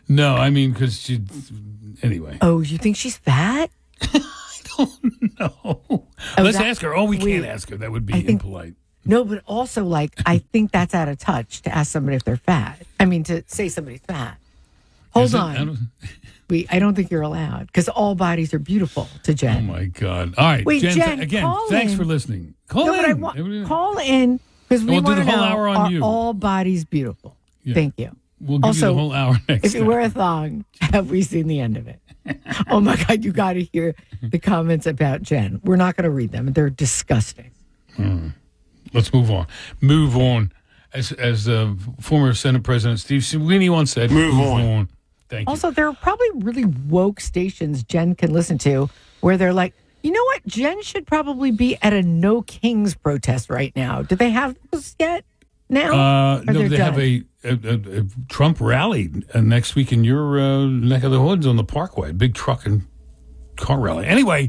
No, I mean, because she... Anyway. Oh, you think she's fat? No. Let's ask her. Oh, we can't ask her. That would be impolite. No, but also, like, I think that's out of touch to ask somebody if they're fat. I mean, to say somebody's fat. Hold on. I don't think you're allowed, because all bodies are beautiful to Jen. Oh, my God. All right. Wait, Jen, again, thanks for listening. Call in. Call in, because we want to know, hour on are all bodies beautiful? Yeah. Thank you. We'll give you the whole hour next If you wear a thong, have we seen the end of it? Oh, my God, you got to hear the comments about Jen. We're not going to read them. They're disgusting. Let's move on. Move on. As former Senate President Steve Sweeney once said, move on. Thank you. Also, there are probably really woke stations Jen can listen to where they're like, you know what? Jen should probably be at a No Kings protest right now. Do they have those yet? Now? No, they have a Trump rally next week in your neck of the woods on the Parkway. Big truck and car rally. Anyway,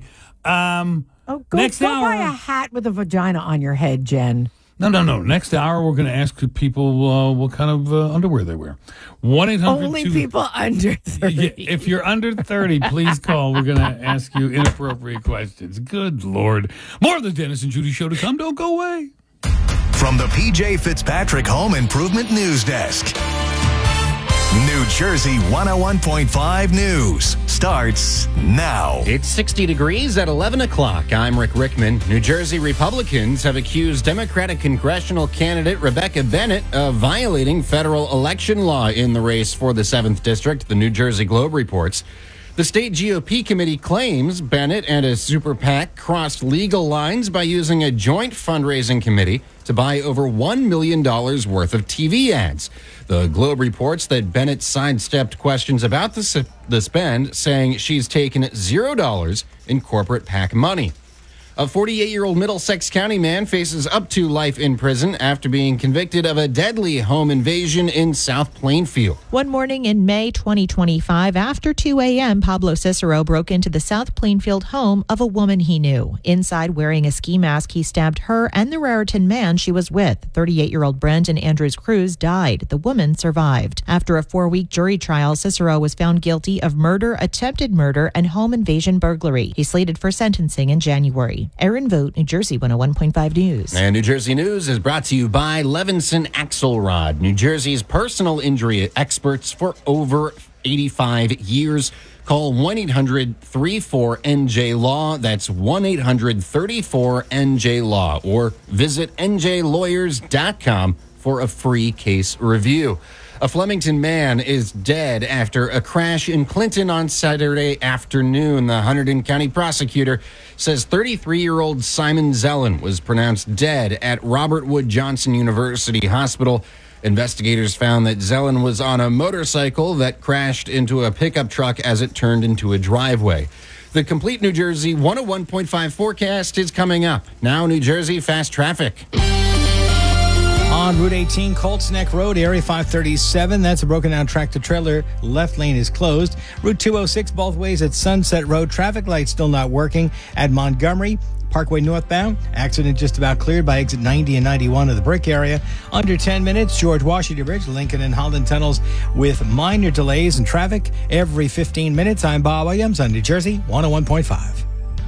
next hour. Buy a hat with a vagina on your head, Jen. No. Next hour, we're going to ask people what kind of underwear they wear. 1-800. Only people under 30. Yeah, if you're under 30, please call. We're going to ask you inappropriate questions. Good Lord. More of the Dennis and Judy Show to come. Don't go away. From the PJ Fitzpatrick Home Improvement News Desk. New Jersey 101.5 News starts now. It's 60 degrees at 11 o'clock. I'm Rick Rickman. New Jersey Republicans have accused Democratic congressional candidate Rebecca Bennett of violating federal election law in the race for the 7th District, the New Jersey Globe reports. The state GOP committee claims Bennett and a super PAC crossed legal lines by using a joint fundraising committee to buy over $1 million worth of TV ads. The Globe reports that Bennett sidestepped questions about the spend, saying she's taken $0 in corporate PAC money. A 48-year-old Middlesex County man faces up to life in prison after being convicted of a deadly home invasion in South Plainfield. One morning in May 2025, after 2 a.m., Pablo Cicero broke into the South Plainfield home of a woman he knew. Inside, wearing a ski mask, he stabbed her and the Raritan man she was with. 38-year-old Brendan Andrews Cruz died. The woman survived. After a 4-week jury trial, Cicero was found guilty of murder, attempted murder, and home invasion burglary. He's slated for sentencing in January. Erin Vogt, New Jersey 101.5 News. And New Jersey News is brought to you by Levinson Axelrod, New Jersey's personal injury experts for over 85 years. Call 1-800-34-NJ-LAW. That's 1-800-34-NJ-LAW. Or visit njlawyers.com for a free case review. A Flemington man is dead after a crash in Clinton on Saturday afternoon. The Hunterdon County prosecutor says 33-year-old Simon Zellen was pronounced dead at Robert Wood Johnson University Hospital. Investigators found that Zellen was on a motorcycle that crashed into a pickup truck as it turned into a driveway. The complete New Jersey 101.5 forecast is coming up. Now, New Jersey fast traffic. On Route 18, Colts Neck Road, Area 537. That's a broken down tractor trailer. Left lane is closed. Route 206, both ways at Sunset Road. Traffic lights still not working at Montgomery. Parkway northbound. Accident just about cleared by exit 90 and 91 of the Brick area. Under 10 minutes, George Washington Bridge, Lincoln and Holland tunnels with minor delays and traffic every 15 minutes. I'm Bob Williams on New Jersey 101.5.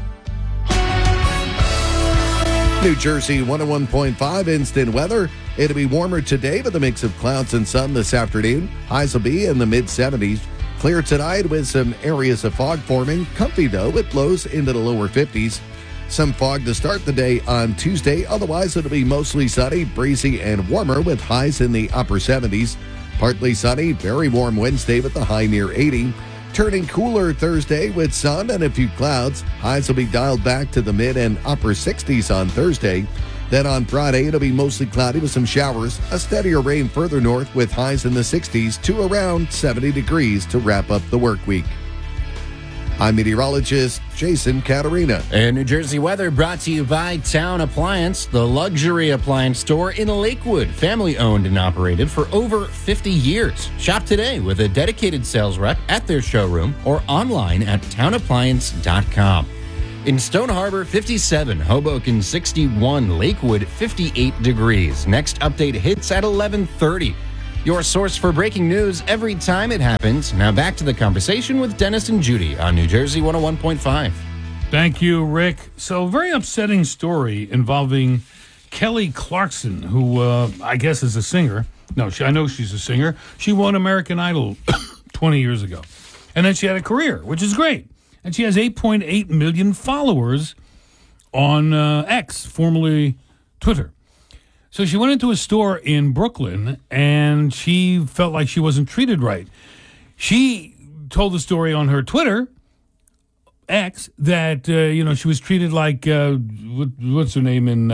New Jersey 101.5 instant weather. It'll be warmer today with a mix of clouds and sun this afternoon. Highs will be in the mid-70s. Clear tonight with some areas of fog forming. Comfy though, with lows into the lower 50s. Some fog to start the day on Tuesday. Otherwise, it'll be mostly sunny, breezy, and warmer with highs in the upper 70s. Partly sunny, very warm Wednesday with the high near 80. Turning cooler Thursday with sun and a few clouds. Highs will be dialed back to the mid and upper 60s on Thursday. Then on Friday, it'll be mostly cloudy with some showers. A steadier rain further north with highs in the 60s to around 70 degrees to wrap up the work week. I'm meteorologist Jason Caterina. And New Jersey weather brought to you by Town Appliance, the luxury appliance store in Lakewood. Family owned and operated for over 50 years. Shop today with a dedicated sales rep at their showroom or online at townappliance.com. In Stone Harbor, 57, Hoboken, 61, Lakewood, 58 degrees. Next update hits at 11:30. your source for breaking news every time it happens. Now back to the conversation with Dennis and Judy on New Jersey 101.5. Thank you, Rick. So, very upsetting story involving Kelly Clarkson, who I guess is a singer. No, I know she's a singer. She won American Idol 20 years ago. And then she had a career, which is great. And she has 8.8 million followers on X, formerly Twitter. So she went into a store in Brooklyn, and she felt like she wasn't treated right. She told the story on her Twitter, X, that, she was treated like, what's her name in...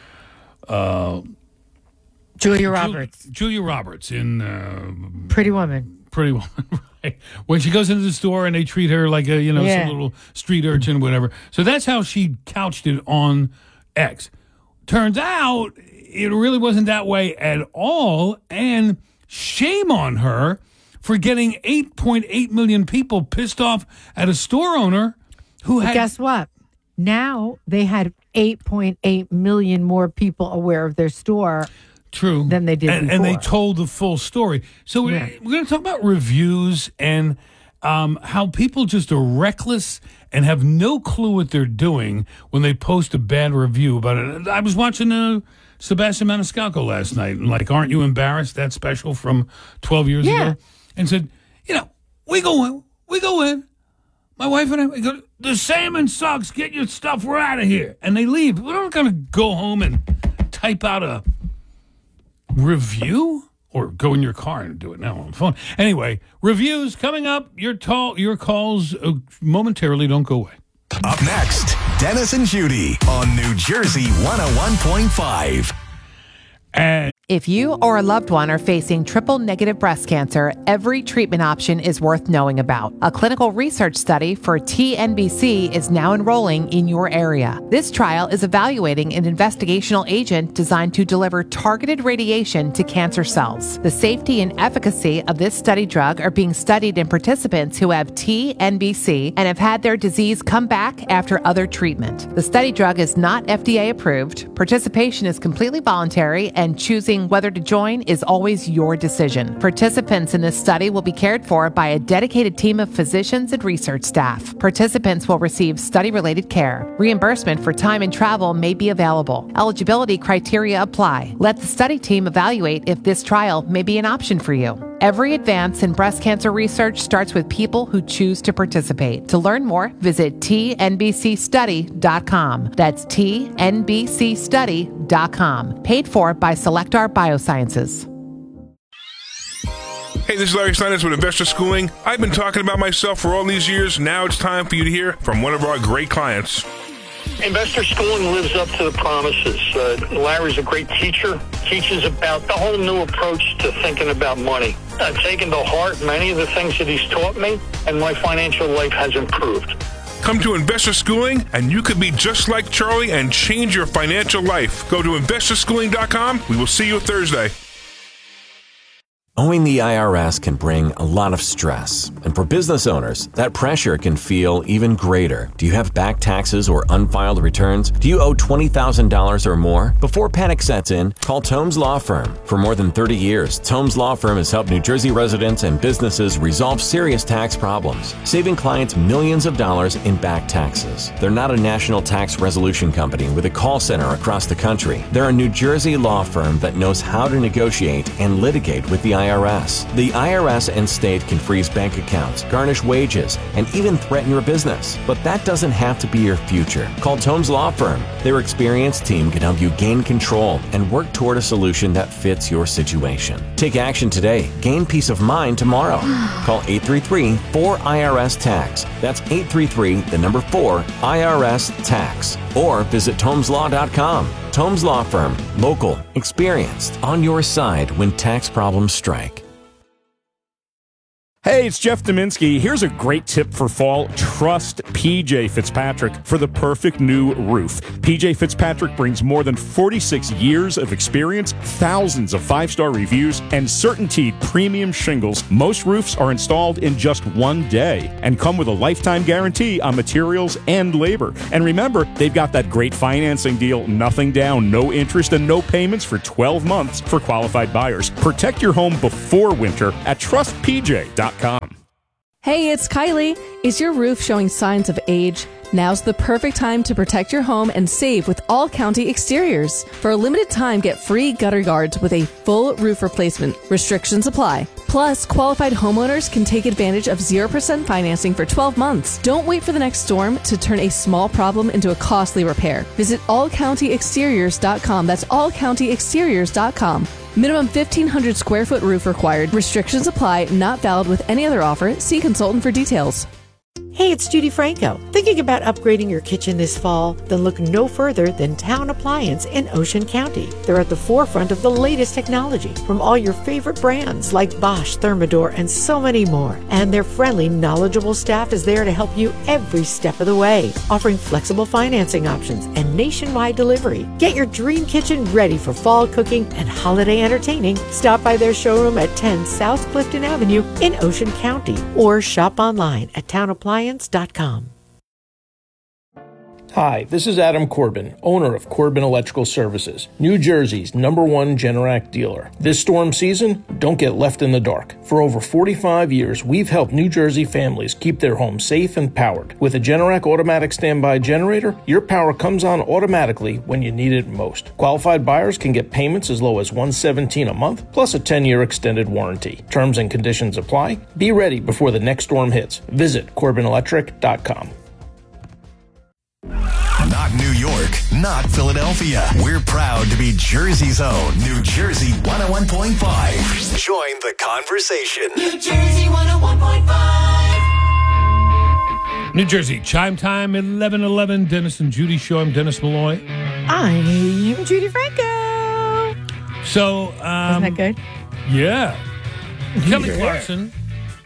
Julia Roberts. Julia Roberts in... Pretty Woman. Pretty Woman, right. When she goes into the store and they treat her like a, some little street urchin, whatever. So that's how she couched it on X. Turns out it really wasn't that way at all, and shame on her for getting 8.8 million people pissed off at a store owner who had... Guess what? Now they had 8.8 million more people aware of their store. True. Than they did before. And they told the full story. So we're going to talk about reviews and how people just are reckless and have no clue what they're doing when they post a bad review about it. I was watching Sebastian Maniscalco last night, and like, Aren't You Embarrassed? That special from 12 years ago. And said, we go in. My wife and I, we go, the salmon sucks. Get your stuff. We're out of here. And they leave. We're not going to go home and type out a review or go in your car and do it now on the phone. Anyway, reviews coming up. Your calls momentarily. Don't go away. Up next, Dennis and Judy on New Jersey 101.5. And if you or a loved one are facing triple-negative breast cancer, every treatment option is worth knowing about. A clinical research study for TNBC is now enrolling in your area. This trial is evaluating an investigational agent designed to deliver targeted radiation to cancer cells. The safety and efficacy of this study drug are being studied in participants who have TNBC and have had their disease come back after other treatment. The study drug is not FDA approved. Participation is completely voluntary, and choosing whether to join is always your decision. Participants in this study will be cared for by a dedicated team of physicians and research staff. Participants will receive study-related care. Reimbursement for time and travel may be available. Eligibility criteria apply. Let the study team evaluate if this trial may be an option for you. Every advance in breast cancer research starts with people who choose to participate. To learn more, visit tnbcstudy.com. That's tnbcstudy.com. Paid for by Selectar Biosciences. Hey, this is Larry Steinitz with Investor Schooling. I've been talking about myself for all these years. Now it's time for you to hear from one of our great clients. Investor Schooling lives up to the promises. Larry's a great teacher, teaches about the whole new approach to thinking about money. I've taken to heart many of the things that he's taught me, and my financial life has improved. Come to Investor Schooling, and you could be just like Charlie and change your financial life. Go to investorschooling.com. We will see you Thursday. Owing the IRS can bring a lot of stress, and for business owners, that pressure can feel even greater. Do you have back taxes or unfiled returns? Do you owe $20,000 or more? Before panic sets in, call Tomes Law Firm. For more than 30 years, Tomes Law Firm has helped New Jersey residents and businesses resolve serious tax problems, saving clients millions of dollars in back taxes. They're not a national tax resolution company with a call center across the country. They're a New Jersey law firm that knows how to negotiate and litigate with the IRS. The IRS and state can freeze bank accounts, garnish wages, and even threaten your business. But that doesn't have to be your future. Call Tomes Law Firm. Their experienced team can help you gain control and work toward a solution that fits your situation. Take action today. Gain peace of mind tomorrow. Call 833-4IRS-TAX. That's 833-4-IRS-TAX. Or visit TomesLaw.com. Tomes Law Firm. Local. Experienced. On your side when tax problems strike. Hey, it's Jeff Dominski. Here's a great tip for fall. Trust PJ Fitzpatrick for the perfect new roof. PJ Fitzpatrick brings more than 46 years of experience, thousands of 5-star reviews, and CertainTeed premium shingles. Most roofs are installed in just one day and come with a lifetime guarantee on materials and labor. And remember, they've got that great financing deal, nothing down, no interest, and no payments for 12 months for qualified buyers. Protect your home before winter at trustpj.com. Hey, it's Kylie. Is your roof showing signs of age? Now's the perfect time to protect your home and save with All County Exteriors. For a limited time, get free gutter guards with a full roof replacement. Restrictions apply. Plus, qualified homeowners can take advantage of 0% financing for 12 months. Don't wait for the next storm to turn a small problem into a costly repair. Visit allcountyexteriors.com. That's allcountyexteriors.com. Minimum 1,500 square foot roof required. Restrictions apply. Not valid with any other offer. See consultant for details. Hey, it's Judy Franco. Thinking about upgrading your kitchen this fall? Then look no further than Town Appliance in Ocean County. They're at the forefront of the latest technology from all your favorite brands like Bosch, Thermador, and so many more. And their friendly, knowledgeable staff is there to help you every step of the way, offering flexible financing options and nationwide delivery. Get your dream kitchen ready for fall cooking and holiday entertaining. Stop by their showroom at 10 South Clifton Avenue in Ocean County or shop online at townappliance.com. Hi, this is Adam Corbin, owner of Corbin Electrical Services, New Jersey's #1 Generac dealer. This storm season, don't get left in the dark. For over 45 years, we've helped New Jersey families keep their homes safe and powered. With a Generac automatic standby generator, your power comes on automatically when you need it most. Qualified buyers can get payments as low as $117 a month, plus a 10-year extended warranty. Terms and conditions apply. Be ready before the next storm hits. Visit CorbinElectric.com. Not New York, not Philadelphia. We're proud to be Jersey's own New Jersey 101.5. Join the conversation. New Jersey 101.5. New Jersey, chime time 11:11. Dennis and Judy show. I'm Dennis Malloy. I'm Judy Franco. So, isn't that good? Yeah. Kelly Clarkson,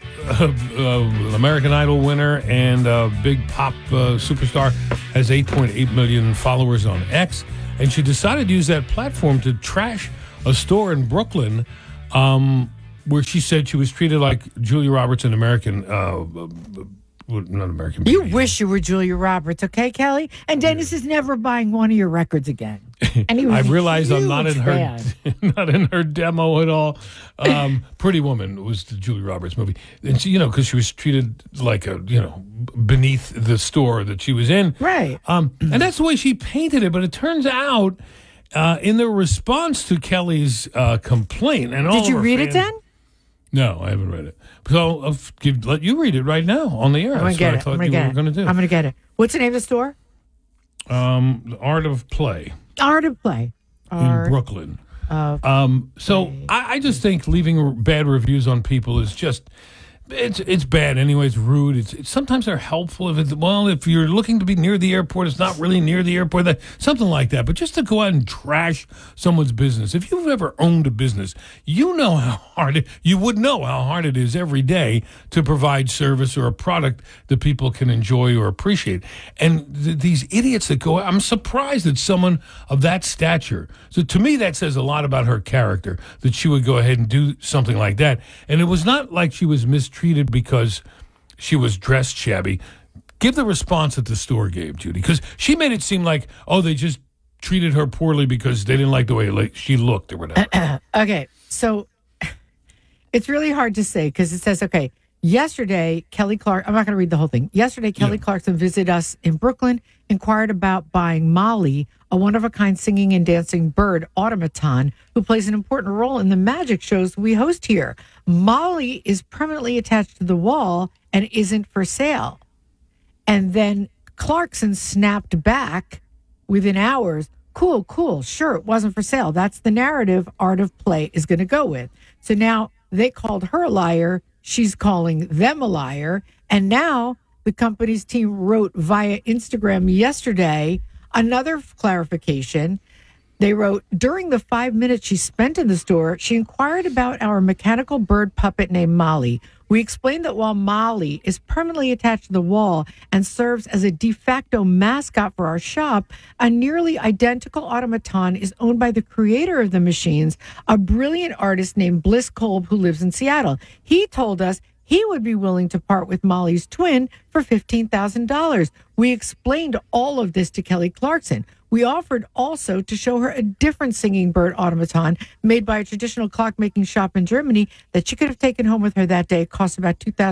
American Idol winner and big pop superstar, has 8.8 million followers on X, and she decided to use that platform to trash a store in Brooklyn where she said she was treated like Julia Roberts, an American, not American. You wish you were Julia Roberts, okay, Kelly? And Dennis is never buying one of your records again. And I realize I'm not in her fan. not in her demo at all. Pretty Woman was the Julia Roberts movie, and she, because she was treated like a, beneath the store that she was in, right? And that's the way she painted it. But it turns out, in the response to Kelly's complaint, and all did you read it then? No, I haven't read it. So I'll let you read it right now on the air. I'm going to get it. I'm going to get it. What's the name of the store? The Art of Play. Art of Play. In Brooklyn. So I just think leaving bad reviews on people is just, it's bad anyway. It's rude. It's sometimes they're helpful if you're looking to be near the airport, it's not really near the airport, something like that. But just to go out and trash someone's business, if you've ever owned a business, you would know how hard it is every day to provide service or a product that people can enjoy or appreciate. And these idiots that go out, I'm surprised that someone of that stature. So to me, that says a lot about her character, that she would go ahead and do something like that. And it was not like she was mistreated because she was dressed shabby. Give the response that the store gave, Judy, because she made it seem like, they just treated her poorly because they didn't like the way she looked or whatever. Okay, so it's really hard to say because it says, yesterday, Kelly Clarkson, I'm not going to read the whole thing. Yesterday, Kelly Clarkson visited us in Brooklyn, inquired about buying Molly, a one-of-a-kind singing and dancing bird automaton who plays an important role in the magic shows we host here. Molly is permanently attached to the wall and isn't for sale. And then Clarkson snapped back within hours, cool, sure, it wasn't for sale. That's the narrative Art of Play is going to go with. So now they called her a liar. She's calling them a liar. And now the company's team wrote via Instagram yesterday another clarification. They wrote, during the 5 minutes she spent in the store, she inquired about our mechanical bird puppet named Molly. We explained that while Molly is permanently attached to the wall and serves as a de facto mascot for our shop, a nearly identical automaton is owned by the creator of the machines, a brilliant artist named Bliss Kolb who lives in Seattle. He told us he would be willing to part with Molly's twin for $15,000. We explained all of this to Kelly Clarkson. We offered also to show her a different singing bird automaton made by a traditional clockmaking shop in Germany that she could have taken home with her that day. It cost about $2,000.